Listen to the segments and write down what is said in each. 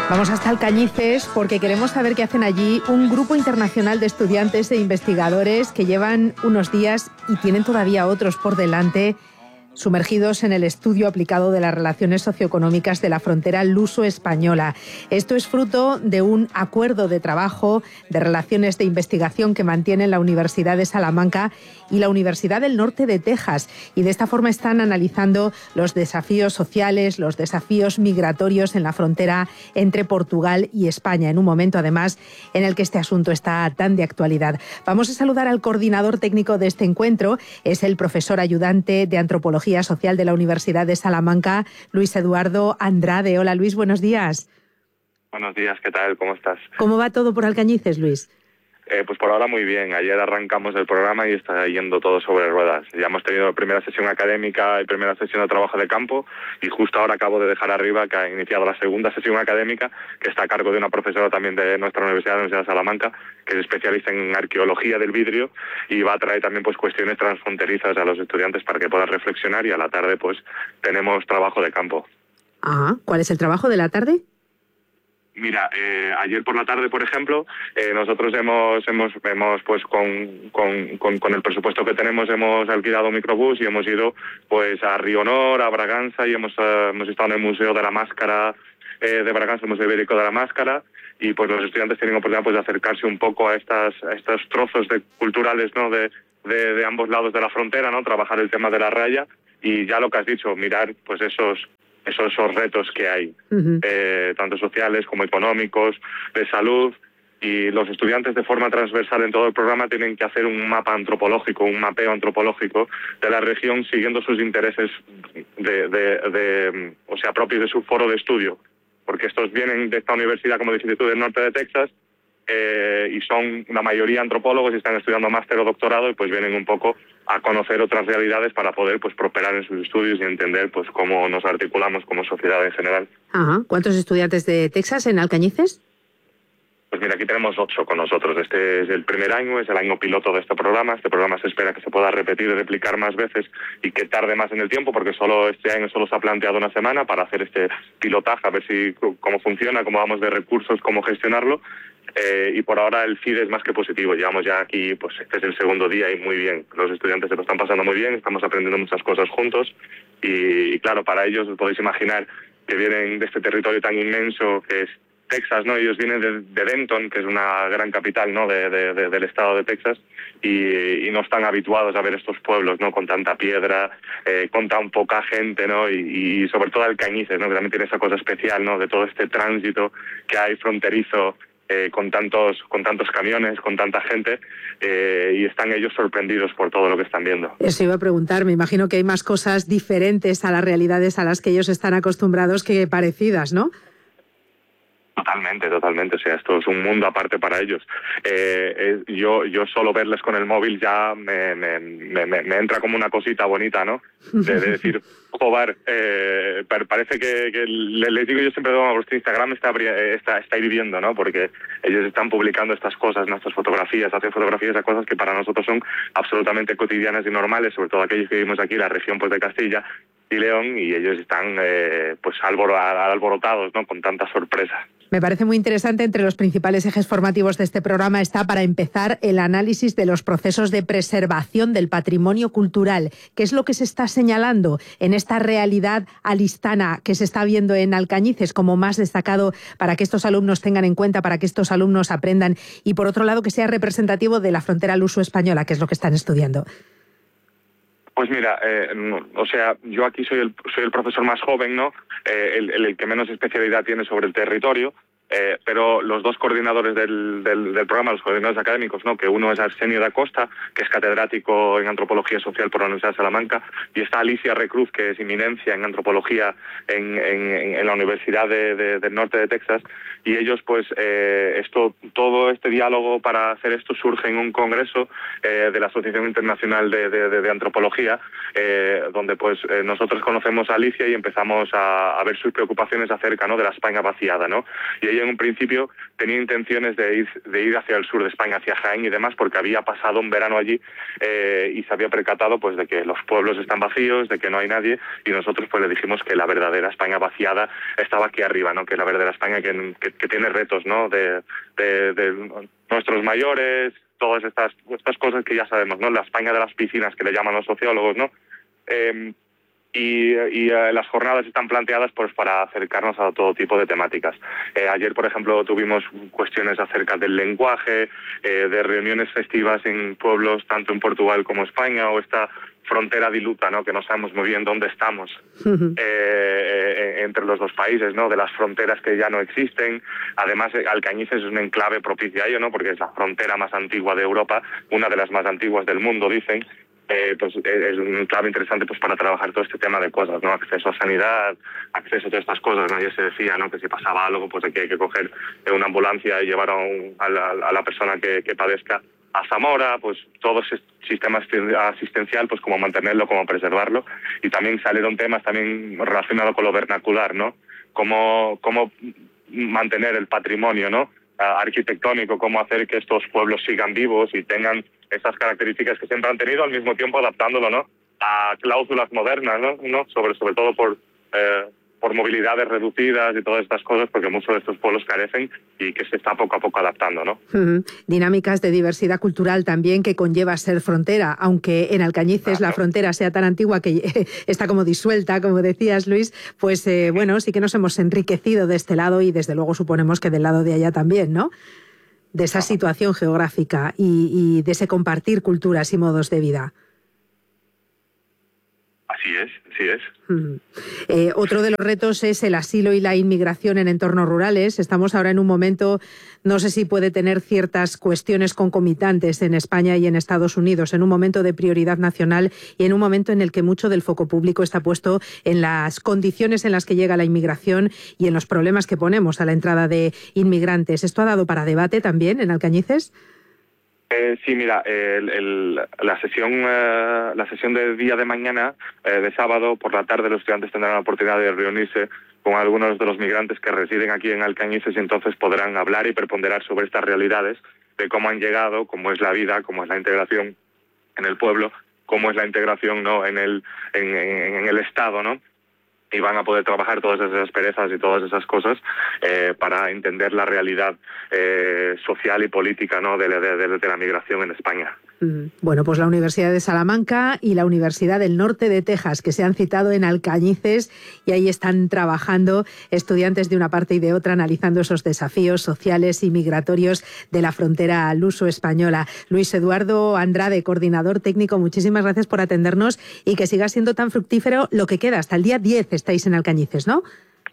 Vamos hasta Alcañices porque queremos saber qué hacen allí un grupo internacional de estudiantes e investigadores que llevan unos días y tienen todavía otros por delante, sumergidos en el estudio aplicado de las relaciones socioeconómicas de la frontera luso-española. Esto es fruto de un acuerdo de trabajo de relaciones de investigación que mantienen la Universidad de Salamanca y la Universidad del Norte de Texas. Y de esta forma están analizando los desafíos sociales, los desafíos migratorios en la frontera entre Portugal y España, en un momento además en el que este asunto está tan de actualidad. Vamos a saludar al coordinador técnico de este encuentro, es el profesor ayudante de Antropología Social de la Universidad de Salamanca, Luis Eduardo Andrade. Hola Luis, buenos días. Buenos días, ¿qué tal? ¿Cómo estás? ¿Cómo va todo por Alcañices, Luis? Pues por ahora muy bien. Ayer arrancamos el programa y está yendo todo sobre ruedas. Ya hemos tenido primera sesión académica y primera sesión de trabajo de campo y justo ahora acabo de dejar arriba que ha iniciado la segunda sesión académica, que está a cargo de una profesora también de nuestra universidad, la Universidad de Salamanca, que es especialista en arqueología del vidrio y va a traer también pues cuestiones transfronterizas a los estudiantes para que puedan reflexionar, y a la tarde pues tenemos trabajo de campo. ¿Cuál es el trabajo de la tarde? Mira, ayer por la tarde, por ejemplo, nosotros hemos pues con el presupuesto que tenemos hemos alquilado un microbús y hemos ido pues a Río Honor, a Braganza, y hemos estado en el Museo de la Máscara de Braganza, el Museo Ibérico de la Máscara, y pues los estudiantes tienen oportunidad pues de acercarse un poco a estos trozos culturales, ¿no?, de ambos lados de la frontera, ¿no?, trabajar el tema de la raya y ya lo que has dicho, mirar pues esos retos que hay, tanto sociales como económicos, de salud, y los estudiantes de forma transversal en todo el programa tienen que hacer un mapa antropológico, un mapeo antropológico de la región siguiendo sus intereses propios de su foro de estudio, porque estos vienen de esta universidad como de Instituto del Norte de Texas, y son la mayoría antropólogos y están estudiando máster o doctorado, y pues vienen un poco a conocer otras realidades para poder pues prosperar en sus estudios y entender pues cómo nos articulamos como sociedad en general. ¿Cuántos estudiantes de Texas en Alcañices? Pues mira, aquí tenemos 8 con nosotros. Este es el primer año, es el año piloto de este programa. Este programa se espera que se pueda repetir y replicar más veces y que tarde más en el tiempo, porque este año solo se ha planteado una semana para hacer este pilotaje, a ver cómo funciona, cómo vamos de recursos, cómo gestionarlo. Y por ahora el feed es más que positivo. Llevamos ya aquí, pues este es el segundo día y muy bien. Los estudiantes se lo están pasando muy bien, estamos aprendiendo muchas cosas juntos y claro, para ellos os podéis imaginar que vienen de este territorio tan inmenso que es Texas, ¿no? Ellos vienen de Denton, que es una gran capital, ¿no?, del estado de Texas, y no están habituados a ver estos pueblos, ¿no?, con tanta piedra, con tan poca gente, ¿no?, y sobre todo Alcañices, ¿no?, que también tiene esa cosa especial, ¿no?, de todo este tránsito que hay fronterizo, con tantos camiones, con tanta gente, y están ellos sorprendidos por todo lo que están viendo. Eso iba a preguntar, me imagino que hay más cosas diferentes a las realidades a las que ellos están acostumbrados que parecidas, ¿no? Totalmente. O sea, esto es un mundo aparte para ellos. Yo solo verles con el móvil ya me entra como una cosita bonita, ¿no? De decir, joder, parece que les digo yo siempre, vuestro Instagram está hirviendo, ¿no? Porque ellos están publicando estas cosas, ¿no?, estas fotografías, hacen fotografías de cosas que para nosotros son absolutamente cotidianas y normales, sobre todo aquellos que vivimos aquí, la región pues de Castilla y León, y ellos están pues alborotados, ¿no?, con tanta sorpresa. Me parece muy interesante. Entre los principales ejes formativos de este programa está, para empezar, el análisis de los procesos de preservación del patrimonio cultural. ¿Qué es lo que se está señalando en esta realidad alistana que se está viendo en Alcañices como más destacado para que estos alumnos tengan en cuenta, para que estos alumnos aprendan, y por otro lado que sea representativo de la frontera luso-española, que es lo que están estudiando? Pues mira, yo aquí soy el profesor más joven, ¿no? El que menos especialidad tiene sobre el territorio, pero los dos coordinadores del programa, los coordinadores académicos, ¿no?, que uno es Arsenio da Costa, que es catedrático en Antropología Social por la Universidad de Salamanca, y está Alicia Recruz, que es eminencia en Antropología en la Universidad del Norte de Texas, y ellos pues todo este diálogo para hacer esto surge en un congreso de la Asociación Internacional de Antropología, donde pues nosotros conocemos a Alicia y empezamos a ver sus preocupaciones acerca, ¿no?, de la España vaciada, ¿no? Y ella en un principio tenía intenciones de ir hacia el sur de España, hacia Jaén y demás, porque había pasado un verano allí y se había percatado pues de que los pueblos están vacíos, de que no hay nadie, y nosotros pues le dijimos que la verdadera España vaciada estaba aquí arriba, ¿no? Que la verdadera España que tiene retos, ¿no? De nuestros mayores, todas estas cosas que ya sabemos, ¿no? La España de las piscinas, que le llaman los sociólogos, ¿no? Las jornadas están planteadas pues para acercarnos a todo tipo de temáticas. Ayer, por ejemplo, tuvimos cuestiones acerca del lenguaje, de reuniones festivas en pueblos tanto en Portugal como España, o esta frontera diluta, ¿no? Que no sabemos muy bien dónde estamos entre los dos países, ¿no? De las fronteras que ya no existen. Además, Alcañices es un enclave propicio a ello, ¿no? Porque es la frontera más antigua de Europa, una de las más antiguas del mundo, dicen. Pues es un enclave interesante pues para trabajar todo este tema de cosas, ¿no? Acceso a sanidad, acceso a todas estas cosas, ¿no? Ya se decía, ¿no? Que si pasaba algo, pues hay que coger una ambulancia y llevar a la persona que padezca a Zamora, pues todo ese sistema asistencial, pues como mantenerlo, como preservarlo. Y también salieron temas también relacionados con lo vernacular, ¿no? Cómo mantener el patrimonio, ¿no? Arquitectónico, cómo hacer que estos pueblos sigan vivos y tengan esas características que siempre han tenido, al mismo tiempo adaptándolo, ¿no? A cláusulas modernas, ¿no? Sobre todo por movilidades reducidas y todas estas cosas, porque muchos de estos pueblos carecen y que se está poco a poco adaptando, ¿no? Dinámicas de diversidad cultural también que conlleva ser frontera, aunque en Alcañices la frontera sea tan antigua que está como disuelta, como decías, Luis, pues bueno, sí que nos hemos enriquecido de este lado y desde luego suponemos que del lado de allá también, ¿no? De esa situación geográfica y de ese compartir culturas y modos de vida. Así es. Otro de los retos es el asilo y la inmigración en entornos rurales. Estamos ahora en un momento, no sé si puede tener ciertas cuestiones concomitantes en España y en Estados Unidos, en un momento de prioridad nacional y en un momento en el que mucho del foco público está puesto en las condiciones en las que llega la inmigración y en los problemas que ponemos a la entrada de inmigrantes. ¿Esto ha dado para debate también en Alcañices? Sí, mira, la sesión del día de mañana, de sábado por la tarde, los estudiantes tendrán la oportunidad de reunirse con algunos de los migrantes que residen aquí en Alcañices y entonces podrán hablar y preponderar sobre estas realidades de cómo han llegado, cómo es la vida, cómo es la integración en el pueblo, cómo es la integración, ¿no? en el Estado, ¿no? Y van a poder trabajar todas esas perezas y todas esas cosas para entender la realidad social y política, ¿no? de la migración en España. Bueno, pues la Universidad de Salamanca y la Universidad del Norte de Texas, que se han citado en Alcañices, y ahí están trabajando estudiantes de una parte y de otra, analizando esos desafíos sociales y migratorios de la frontera luso-española. Luis Eduardo Andrade, coordinador técnico, muchísimas gracias por atendernos y que siga siendo tan fructífero lo que queda. Hasta el día 10 estáis en Alcañices, ¿no?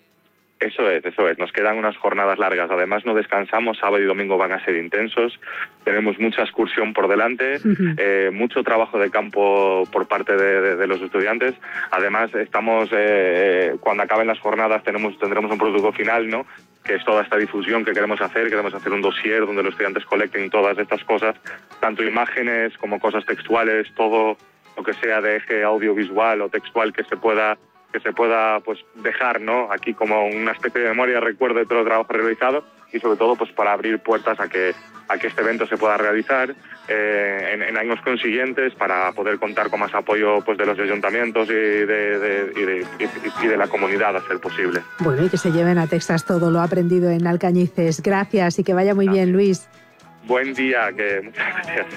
Eso es. Nos quedan unas jornadas largas. Además, no descansamos. Sábado y domingo van a ser intensos. Tenemos mucha excursión por delante, mucho trabajo de campo por parte de los estudiantes. Además, estamos cuando acaben las jornadas tendremos un producto final, ¿no? Que es toda esta difusión que queremos hacer. Queremos hacer un dossier donde los estudiantes colecten todas estas cosas, tanto imágenes como cosas textuales, todo lo que sea de eje audiovisual o textual que se pueda pues dejar, ¿no? Aquí como una especie de memoria, recuerdo de todo el trabajo realizado y sobre todo pues para abrir puertas a que este evento se pueda realizar en años consiguientes, para poder contar con más apoyo pues de los ayuntamientos y de la comunidad a ser posible. Bueno, y que se lleven a Texas todo lo aprendido en Alcañices. Gracias y que vaya muy bien, Luis. Buen día, muchas gracias.